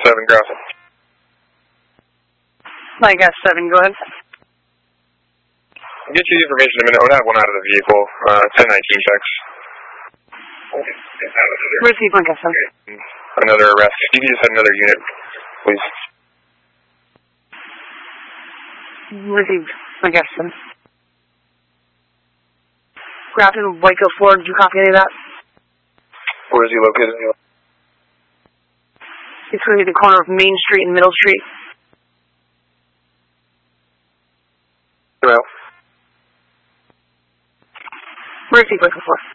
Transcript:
7, Grasshopper. Mike S7, go ahead. I'll get you the information in a minute. I would have one out of the vehicle. 1019 checks. Receive Mike S7. Another arrest. You can just have another unit, please. Receive Mike S7. Grafton, Waco 4, did you copy any of that? Where is he located? It's going to be the corner of Main Street and Middle Street. Come out. Receive Waco 4.